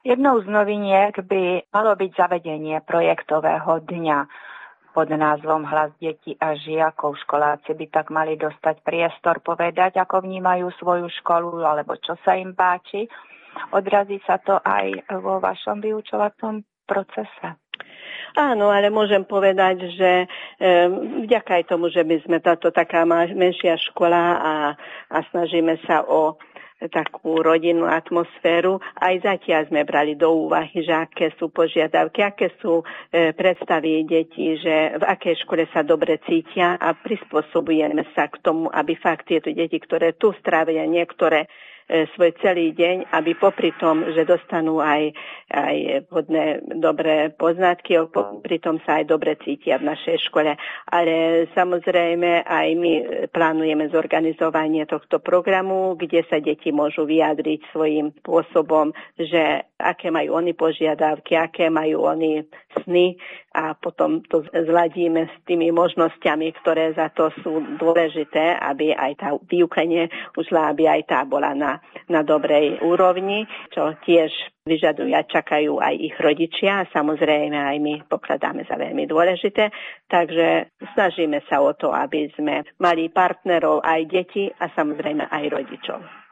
Jednou z noviniek by malo byť zavedenie projektového dňa pod názvom Hlas detí a žiakov. Školáci by tak mali dostať priestor povedať, ako vnímajú svoju školu alebo čo sa im páči. Odrazí sa to aj vo vašom vyučovacom procese? Áno, ale môžem povedať, že vďaka aj tomu, že my sme táto taká menšia škola a snažíme sa o takú rodinnú atmosféru. Aj zatiaľ sme brali do úvahy, že aké sú požiadavky, aké sú predstavy detí, že v akej škole sa dobre cítia a prispôsobujeme sa k tomu, aby fakt tieto deti, ktoré tu strávia niektoré svoj celý deň, aby popri tom, že dostanú aj vhodné dobré poznatky, popri tom sa aj dobre cítia v našej škole. Ale samozrejme aj my plánujeme zorganizovanie tohto programu, kde sa deti môžu vyjadriť svojím spôsobom, že aké majú oni požiadavky, aké majú oni sny a potom to zladíme s tými možnosťami, ktoré za to sú dôležité, aby aj tá výuka neušla, aby aj tá bola na dobrej úrovni, čo tiež vyžadujú a čakajú aj ich rodičia a samozrejme aj my pokladáme za veľmi dôležité. Takže snažíme sa o to, aby sme mali partnerov aj deti a samozrejme aj rodičov.